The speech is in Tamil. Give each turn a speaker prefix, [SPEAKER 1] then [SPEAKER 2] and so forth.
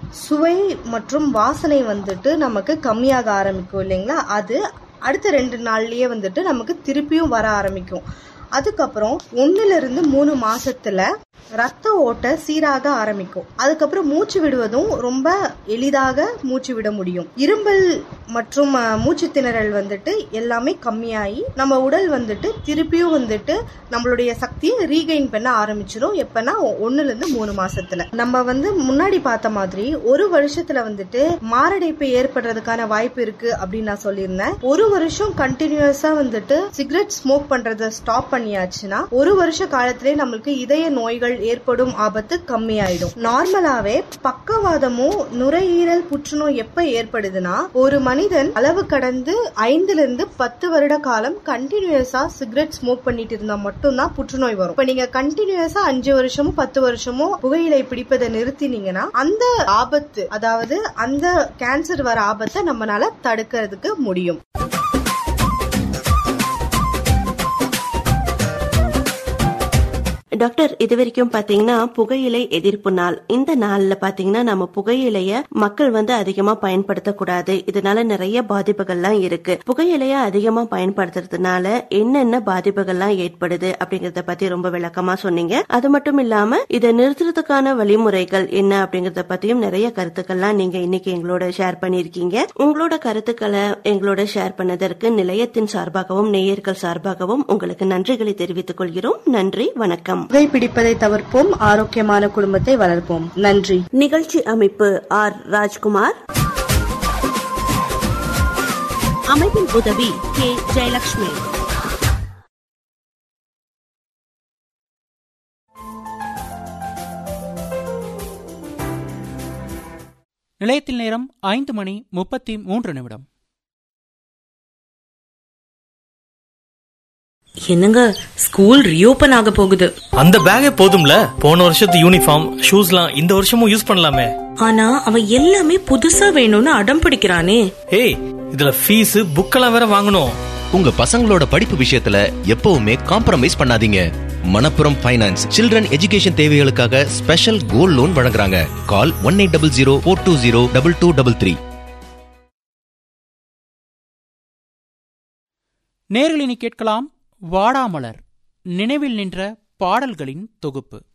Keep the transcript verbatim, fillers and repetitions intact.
[SPEAKER 1] சுவை மற்றும் வாசனை வந்துட்டு நமக்கு கம்மியாக ஆரம்பிக்கும் இல்லைங்களா, அது அடுத்த ரெண்டு நாள்லயே வந்துட்டு நமக்கு திருப்பியும் வர ஆரம்பிக்கும். அதுக்கப்புறம் ஒன்னுல இருந்து மூணு மாசத்துல ரத்த ஓட்ட சீராக ஆரம்பிக்கும். அதுக்கப்புறம் மூச்சு விடுவதும் ரொம்ப எளிதாக மூச்சு விட முடியும். இரும்பல் மற்றும் மூச்சு திணறல் வந்துட்டு எல்லாமே கம்மியாகி நம்ம உடல் வந்துட்டு திருப்பியும் வந்துட்டு நம்மளுடைய சக்தியை ரீகெயின் பண்ண ஆரம்பிச்சிடும். எப்பன்னா ஒன்னுல இருந்து மூணு மாசத்துல. நம்ம வந்து முன்னாடி பார்த்த மாதிரி ஒரு வருஷத்துல வந்துட்டு மாரடைப்பு ஏற்படுறதுக்கான வாய்ப்பு இருக்கு அப்படின்னு நான் சொல்லியிருந்தேன். ஒரு வருஷம் கண்டினியூஸா வந்துட்டு சிகரெட் ஸ்மோக் பண்றத ஸ்டாப் பண்ணியாச்சுன்னா ஒரு வருஷ காலத்திலே நம்மளுக்கு இதய நோய்கள் ஏற்படும் ஆபத்து கம்மியாயிடும். நார்மலாவே பக்கவாதமும் நுரையீரல் புற்றுநோய் எப்ப ஏற்படுதுன்னா, ஒரு மனிதன் அளவு கடந்து ஐந்துல இருந்து பத்து வருட காலம் கண்டினியூஸா சிகரெட் ஸ்மோக் பண்ணிட்டு இருந்தா மட்டும்தான் புற்றுநோய் வரும். இப்ப நீங்க கண்டினியூஸா அஞ்சு வருஷமோ பத்து வருஷமோ புகையிலை பிடிப்பதை நிறுத்தினீங்கன்னா அந்த ஆபத்து, அதாவது அந்த கேன்சர் வர ஆபத்தை நம்மளால தடுக்கிறதுக்கு முடியும்.
[SPEAKER 2] டாக்டர், இது வரைக்கும் பாத்தீங்கன்னா புகையிலை எதிர்ப்பு நாள். இந்த நாள்ல பாத்தீங்கன்னா நம்ம புகையிலைய மக்கள் வந்து அதிகமா பயன்படுத்தக்கூடாது, இதனால நிறைய பாதிப்புகள்லாம் இருக்கு. புகையிலைய அதிகமா பயன்படுத்துறதுனால என்னென்ன பாதிப்புகள்லாம் ஏற்படுது அப்படிங்கறத பத்தி ரொம்ப விளக்கமா சொன்னீங்க. அது மட்டும் இல்லாம இதை நிறுத்துறதுக்கான வழிமுறைகள் என்ன அப்படிங்கறத பத்தியும் நிறைய கருத்துக்கள்லாம் நீங்க இன்னைக்கு எங்களோட ஷேர் பண்ணிருக்கீங்க. உங்களோட கருத்துக்களை எங்களோட ஷேர் பண்ணதற்கு நிலையத்தின் சார்பாகவும் நேயர்கள் சார்பாகவும் உங்களுக்கு நன்றிகளை தெரிவித்துக் கொள்கிறோம். நன்றி, வணக்கம்.
[SPEAKER 1] புகைப்பிடிப்பதை தவிர்ப்போம், ஆரோக்கியமான குடும்பத்தை வளர்ப்போம். நன்றி.
[SPEAKER 2] நிகழ்ச்சி அமைப்பு ஆர் ராஜ்குமார், அமைப்பின் உதவி கே ஜெயலட்சுமி.
[SPEAKER 3] நிலையத்தில் நேரம் ஐந்து மணி முப்பத்தி மூன்று நிமிடம்.
[SPEAKER 4] என்னங்க, ஸ்கூல் ரீஓபன் ஆக போகுது.
[SPEAKER 5] அந்த பேக்கே போதும்ல, போன வருஷத்து யூனிஃபார்ம் ஷூஸ்லாம் இந்த வருஷமும் யூஸ் பண்ணலாமே.
[SPEAKER 4] ஆனா அவன் எல்லாமே புதுசா வேணும்னு அடம் பிடிக்கிறானே.
[SPEAKER 5] ஏய், இதுல ஃபீஸ் புக்கெல்லாம் வேற வாங்கணும்.
[SPEAKER 6] உங்க பசங்களோட படிப்பு விஷயத்துல எப்பவுமே காம்ப்ரமைஸ் பண்ணாதீங்க. மணப்புரம் ஃபைனான்ஸ் சில்ட்ரன் எஜுகேஷன் தேவைகளுக்காக ஸ்பெஷல் கோல்ட் லோன் வழங்குறாங்க. கால் one eight double zero four two zero double two double three.
[SPEAKER 3] நேர்களினி கேட்கலாம் வாடாமலர், நினைவில் நின்ற பாடல்களின் தொகுப்பு.